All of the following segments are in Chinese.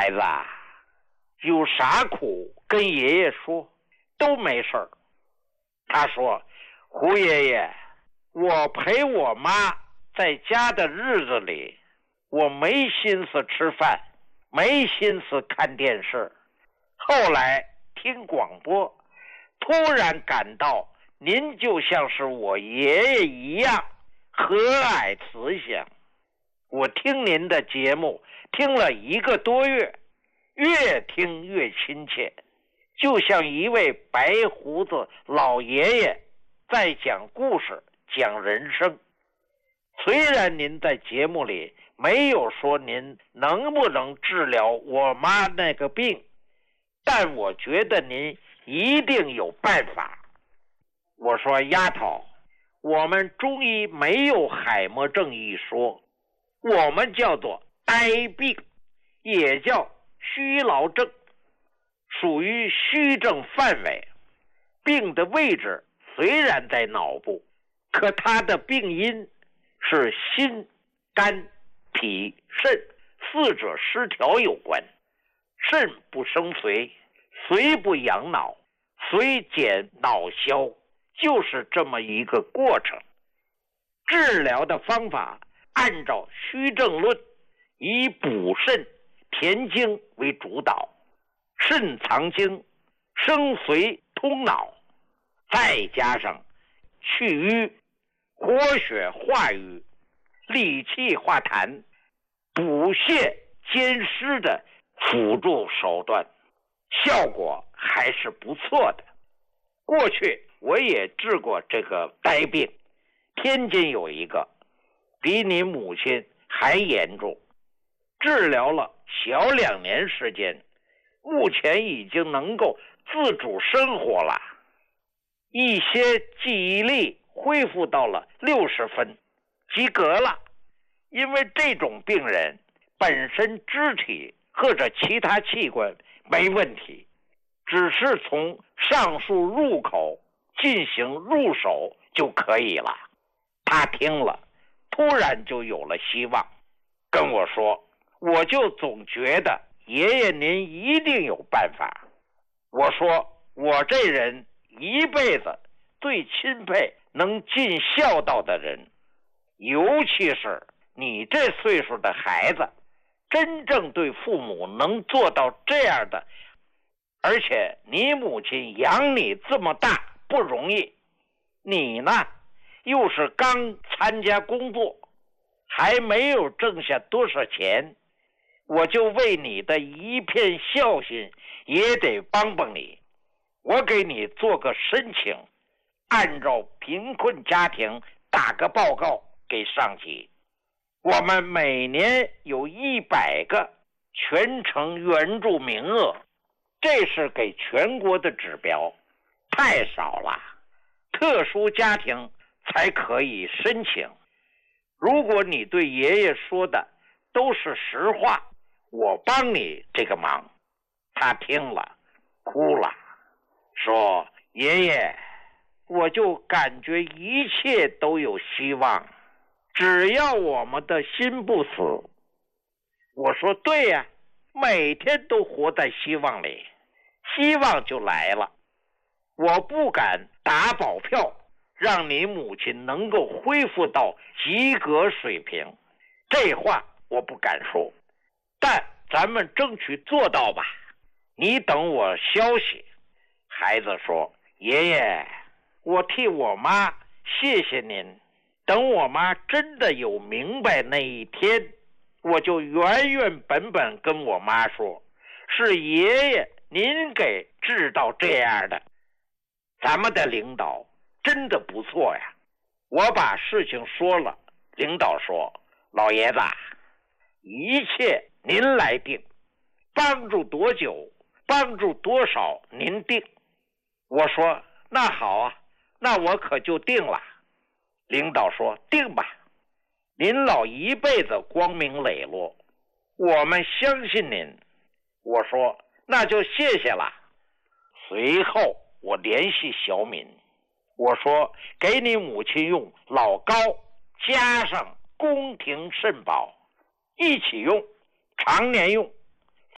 孩子啊，有啥苦跟爷爷说，都没事儿。他说，胡爷爷，我陪我妈在家的日子里，我没心思吃饭，没心思看电视。后来听广播，突然感到您就像是我爷爷一样和蔼慈祥。我听您的节目听了1个多月，越听越亲切，就像一位白胡子老爷爷在讲故事，讲人生。虽然您在节目里没有说您能不能治疗我妈那个病，但我觉得您一定有办法。我说，丫头，我们中医没有海默症一说，我们叫做呆病，也叫虚劳症，属于虚症范围。病的位置虽然在脑部，可它的病因是心、肝、脾、肾4者失调有关。肾不生髓，髓不养脑，髓减脑消，就是这么一个过程。治疗的方法按照虚症论，以补肾填精为主导，肾藏精，生髓通脑，再加上去瘀、活血化瘀、理气化痰、补泻兼施的辅助手段，效果还是不错的。过去我也治过这个呆病，天津有一个比你母亲还严重，治疗了小2年时间，目前已经能够自主生活了，一些记忆力恢复到了60分，及格了。因为这种病人本身肢体或者其他器官没问题，只是从上述入口进行入手就可以了。他听了，突然就有了希望，跟我说，我就总觉得爷爷您一定有办法。我说，我这人一辈子最钦佩能尽孝道的人，尤其是你这岁数的孩子，真正对父母能做到这样的，而且你母亲养你这么大不容易，你呢又是刚参加工作，还没有挣下多少钱，我就为你的一片孝心也得帮帮你。我给你做个申请，按照贫困家庭打个报告给上级，我们每年有100个全程援助名额，这是给全国的指标，太少了，特殊家庭才可以申请。如果你对爷爷说的都是实话，我帮你这个忙。他听了哭了，说，爷爷，我就感觉一切都有希望，只要我们的心不死。我说，对呀，每天都活在希望里，希望就来了。我不敢打保票让你母亲能够恢复到及格水平，这话我不敢说，但咱们争取做到吧。你等我消息。孩子说，爷爷，我替我妈谢谢您，等我妈真的有明白那一天，我就原原本本跟我妈说，是爷爷您给治到这样的。咱们的领导真的不错呀。我把事情说了，领导说，老爷子，一切您来定，帮助多久，帮助多少您定。我说，那好啊，那我可就定了。领导说，定吧，您老一辈子光明磊落，我们相信您。我说，那就谢谢了。随后我联系小敏，我说，给你母亲用老高加上宫廷肾宝一起用，常年用，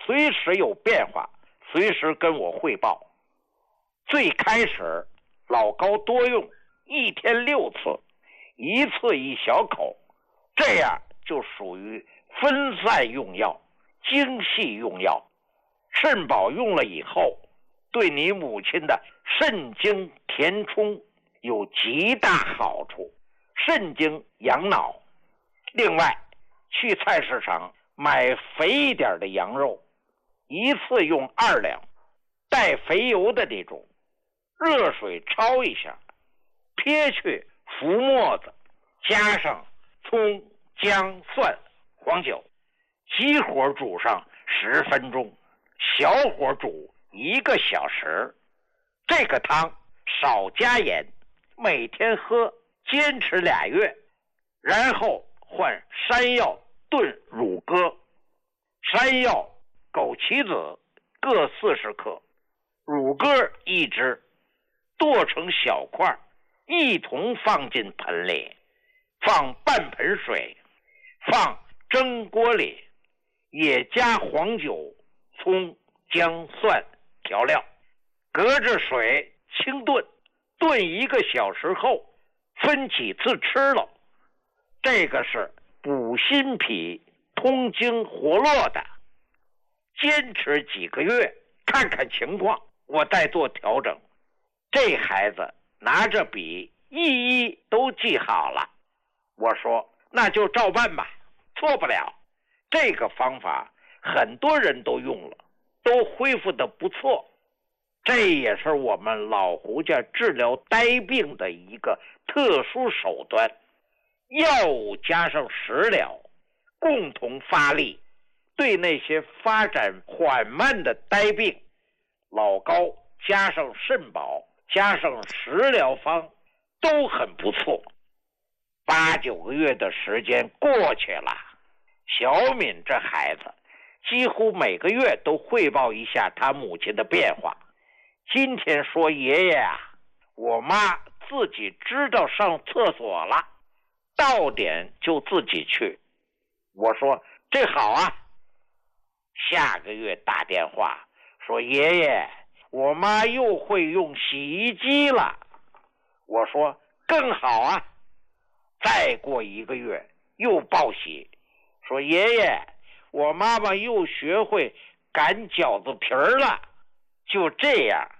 随时有变化，随时跟我汇报。最开始老高多用，1天6次，1次1小口，这样就属于分散用药、精细用药。肾宝用了以后，对你母亲的肾精填充有极大好处，肾精养脑。另外，去菜市场买肥一点的羊肉，1次用2两，带肥油的那种，热水焯一下，撇去浮沫子，加上葱、姜、蒜、黄酒，急火煮上10分钟，小火煮1个小时。这个汤少加盐，每天喝，坚持2月，然后换山药炖乳鸽。山药、枸杞子各40克，乳鸽1只，剁成小块，一同放进盆里，放半盆水，放蒸锅里，也加黄酒、葱、姜、蒜调料，隔着水清炖，炖1个小时后分几次吃了。这个是补心脾、通经活络的，坚持几个月，看看情况，我再做调整。这孩子拿着笔一一都记好了。我说那就照办吧，错不了。这个方法很多人都用了，都恢复得不错。这也是我们老胡家治疗呆病的一个特殊手段，药物加上食疗，共同发力，对那些发展缓慢的呆病，老高加上肾宝加上食疗方都很不错。8、9个月的时间过去了，小敏这孩子几乎每个月都汇报一下他母亲的变化。今天说爷爷啊，我妈自己知道上厕所了，到点就自己去。我说这好啊。下个月打电话说爷爷，我妈又会用洗衣机了。我说更好啊。再过1个月又报喜，说爷爷，我妈妈又学会擀饺子皮儿了。就这样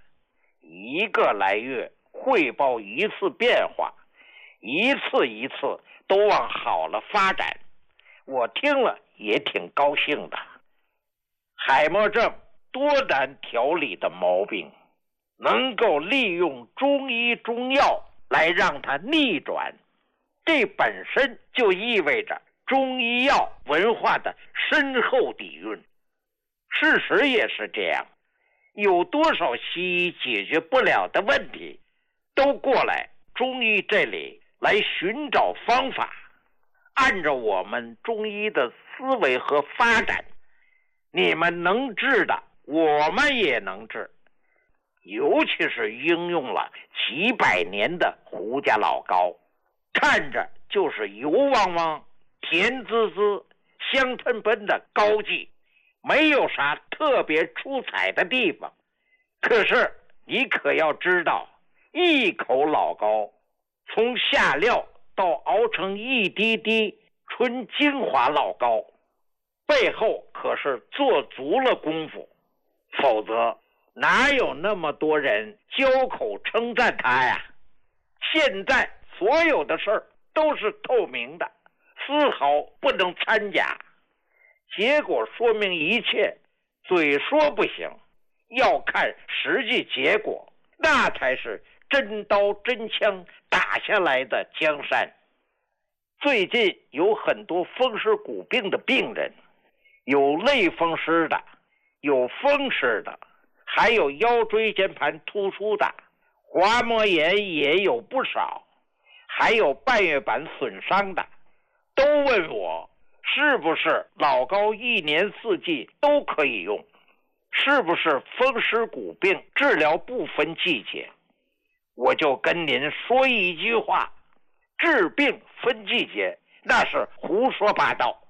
1个来月汇报1次变化，一次一次都往好了发展。我听了也挺高兴的。海默症多难调理的毛病，能够利用中医中药来让它逆转，这本身就意味着中医药文化的深厚底蕴。事实也是这样，有多少西医解决不了的问题，都过来中医这里来寻找方法。按照我们中医的思维和发展，你们能治的我们也能治。尤其是应用了几百年的胡家老高，看着就是油汪汪、甜滋滋、香喷喷的高剂，没有啥特别出彩的地方。可是你可要知道，一口老高从下料到熬成一滴滴纯精华老高，背后可是做足了功夫，否则哪有那么多人交口称赞他呀？现在所有的事儿都是透明的，丝毫不能掺假。结果说明一切，嘴说不行，要看实际结果，那才是真刀真枪打下来的江山。最近有很多风湿骨病的病人，有类风湿的，有风湿的，还有腰椎间盘突出的，滑膜炎也有不少，还有半月板损伤的，都问我是不是老高1年4季都可以用，是不是风湿骨病治疗不分季节。我就跟您说一句话，治病分季节那是胡说八道。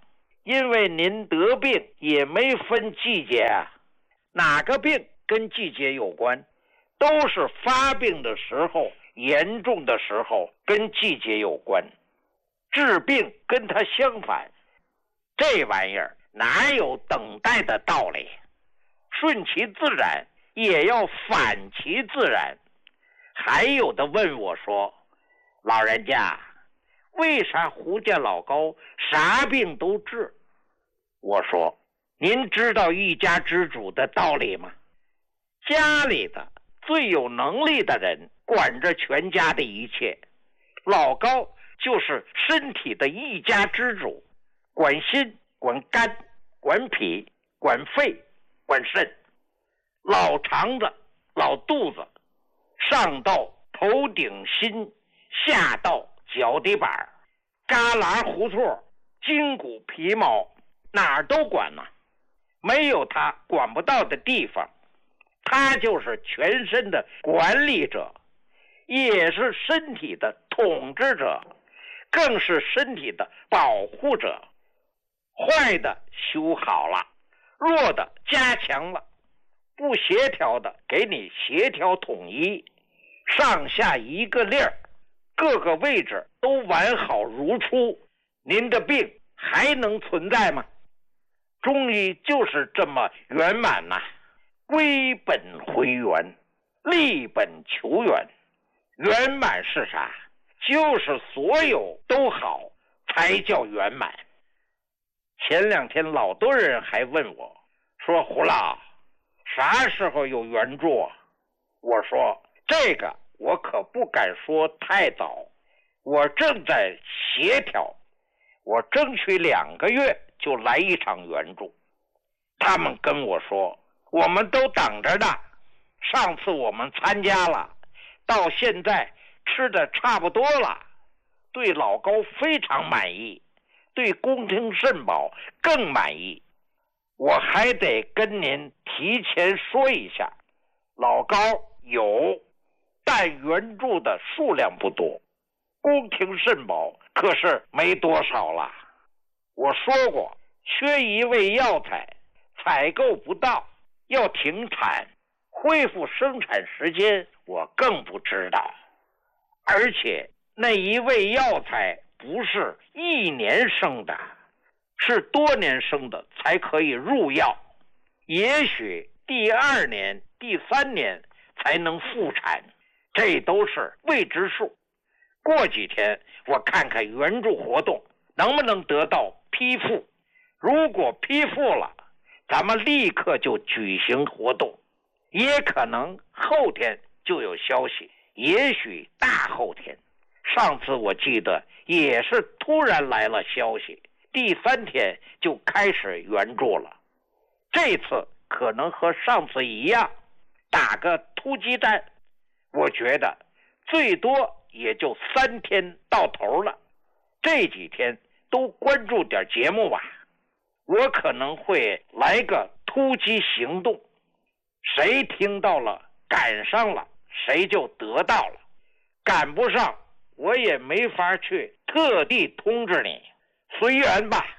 因为您得病也没分季节啊，哪个病跟季节有关？都是发病的时候、严重的时候跟季节有关。治病跟它相反，这玩意儿哪有等待的道理？顺其自然也要反其自然。还有的问我说，老人家，为啥胡家老高啥病都治？我说，您知道一家之主的道理吗？家里的最有能力的人管着全家的一切，老高就是身体的一家之主，管心、管肝、管脾、管肺、管肾，老肠子、老肚子，上到头顶心，下到脚底板，旮旯胡同、筋骨皮毛，哪儿都管呢，没有他管不到的地方。他就是全身的管理者，也是身体的统治者，更是身体的保护者。坏的修好了，弱的加强了，不协调的给你协调统一，上下一个粒儿，各个位置都完好如初，您的病还能存在吗？中医就是这么圆满呐，归本回源，立本求源。圆满是啥？就是所有都好才叫圆满。前2天老多人还问我说，胡老啥时候有援助啊？我说这个我可不敢说太早，我正在协调，我争取2个月就来一场援助。他们跟我说，我们都等着呢，上次我们参加了，到现在吃的差不多了，对老高非常满意，对宫廷肾宝更满意。我还得跟您提前说一下，老高有，但援助的数量不多，宫廷肾宝可是没多少了。我说过，缺一味药材，采购不到，要停产，恢复生产时间我更不知道。而且那一味药材不是1年生的，是多年生的才可以入药，也许第2年、第3年才能复产，这都是未知数。过几天我看看援助活动能不能得到批复，如果批复了，咱们立刻就举行活动，也可能后天就有消息，也许大后天。上次我记得也是突然来了消息，第3天就开始援助了。这次可能和上次一样，打个突击战，我觉得最多也就3天到头了。这几天都关注点节目吧，我可能会来个突击行动，谁听到了赶上了，谁就得到了，赶不上我也没法去特地通知你，随缘吧。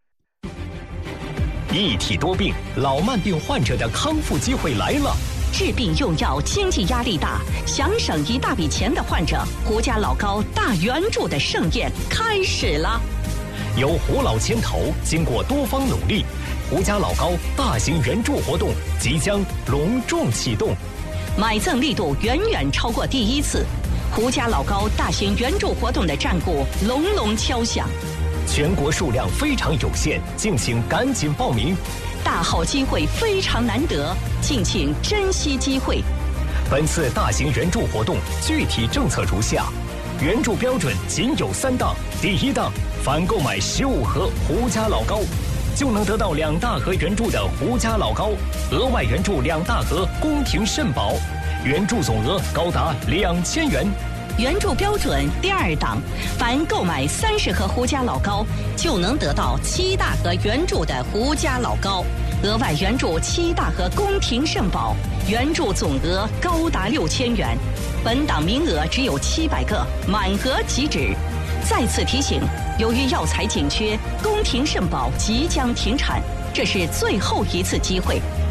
一体多病，老慢病患者的康复机会来了。 治病用药，经济压力大，想省一大笔钱的患者，胡家老高大援助的盛宴开始了。 由胡老牵头，经过多方努力，胡家老高大型援助活动即将隆重启动， 买赠力度远远超过第1次。胡家老高大型援助活动的战鼓隆隆敲响， 全国数量非常有限，敬请赶紧报名。 大好机会非常难得，敬请珍惜机会。 本次大型援助活动具体政策如下：援助标准仅有3档。第1档，凡购买15盒胡家老高，就能得到2大盒援助的胡家老高，额外援助2大盒宫廷肾宝，援助总额高达2000元。 援助标准第2档，凡购买30盒胡家老高，就能得到7大盒援助的胡家老高，额外援助7大盒宫廷肾宝，援助总额高达6000元。本档名额只有700个，满额即止。 再次提醒，由于药材紧缺，宫廷肾宝即将停产，这是最后一次机会。